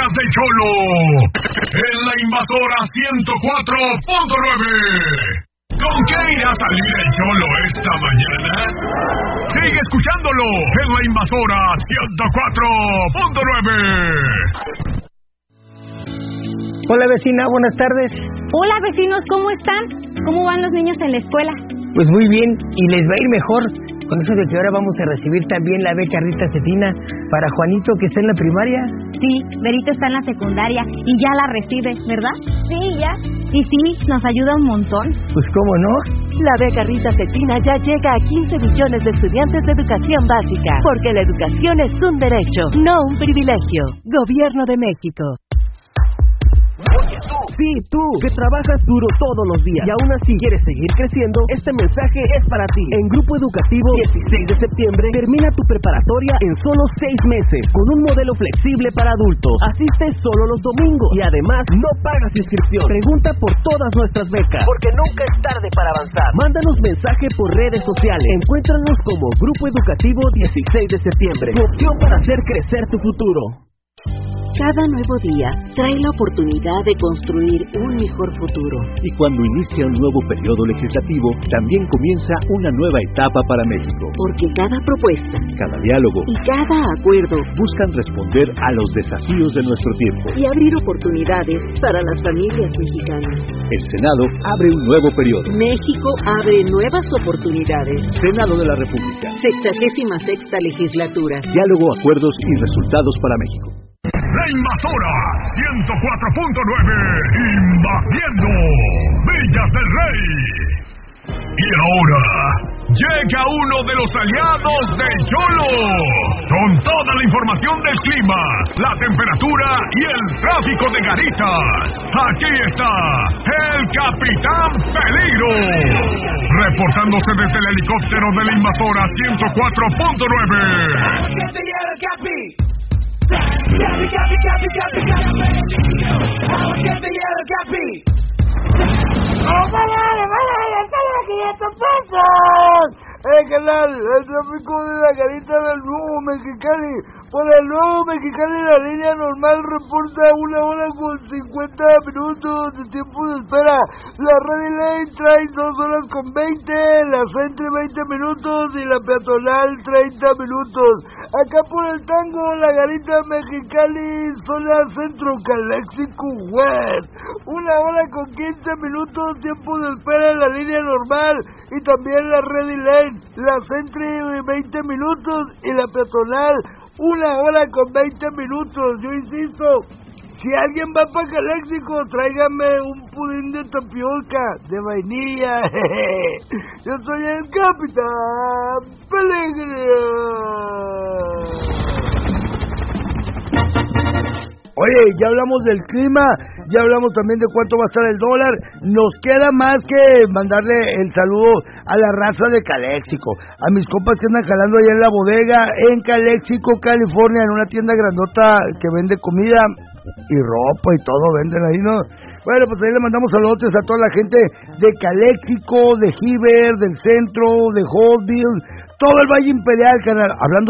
Días de Cholo en la Invasora 104.9. ¿Con qué irá a salir el Cholo esta mañana? Sigue escuchándolo en la Invasora 104.9. Hola vecina, buenas tardes. Hola vecinos, ¿cómo están? ¿Cómo van los niños en la escuela? Pues muy bien, y les va a ir mejor con eso de que ahora vamos a recibir también la beca Rita Cetina para Juanito, que está en la primaria. Sí, Berito está en la secundaria y ya la recibe, ¿verdad? Sí, ya. Y sí, nos ayuda un montón. Pues cómo no. La beca Rita Cetina ya llega a 15 millones de estudiantes de educación básica, porque la educación es un derecho, no un privilegio. Gobierno de México. Oye tú, sí tú, que trabajas duro todos los días y aún así quieres seguir creciendo, este mensaje es para ti. En Grupo Educativo 16 de septiembre termina tu preparatoria en solo 6 meses con un modelo flexible para adultos. Asiste solo los domingos y además no pagas inscripción. Pregunta por todas nuestras becas, porque nunca es tarde para avanzar. Mándanos mensaje por redes sociales. Encuéntranos como Grupo Educativo 16 de septiembre, tu opción para hacer crecer tu futuro. Cada nuevo día trae la oportunidad de construir un mejor futuro. Y cuando inicia un nuevo periodo legislativo, también comienza una nueva etapa para México. Porque cada propuesta, cada diálogo y cada acuerdo buscan responder a los desafíos de nuestro tiempo y abrir oportunidades para las familias mexicanas. El Senado abre un nuevo periodo. México abre nuevas oportunidades. Senado de la República. 66ª legislatura. Diálogo, acuerdos y resultados para México. La Invasora 104.9, invadiendo Villas del Rey. Y ahora llega uno de los aliados del Cholo, con toda la información del clima, la temperatura y el tráfico de Garitas. Aquí está el Capitán Peligro, reportándose desde el helicóptero de la Invasora 104.9. Canal, el tráfico de la Garita del Nuevo Mexicali. Por el Nuevo Mexicali la línea normal reporta 1 hora con 50 minutos de tiempo de espera. La Ready Lane trae 2 horas con 20, la Centre 20 minutos y la peatonal 30 minutos. Acá por el Tango, la Garita Mexicali, zona Centro Caléxico West. 1 hora con 15 minutos tiempo de espera en la línea normal y también la Ready Lane. La Centre 20 minutos y la peatonal 1 hora con 20 minutos. Yo insisto, si alguien va para Caléxico, tráigame un pudín de tapioca, de vainilla. Yo soy el Capitán Peligro. Oye, ya hablamos del clima, ya hablamos también de cuánto va a estar el dólar. Nos queda más que mandarle el saludo a la raza de Caléxico, a mis compas que andan jalando allá en la bodega en Caléxico, California, en una tienda grandota que vende comida y ropa y todo venden ahí, ¿no? Bueno, pues ahí le mandamos saludos a toda la gente de Caléxico, de Heber, del centro, de Hallville, todo el Valle Imperial, canal. Hablando